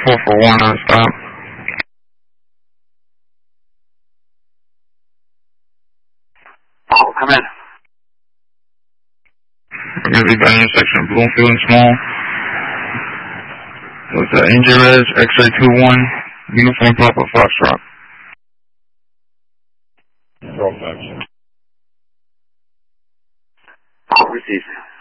441 on stop. Come in. We're going to be by intersection of Bloomfield and Small. With Angel Res, X-ray 21, Uniform Papa Foxtrot. Received.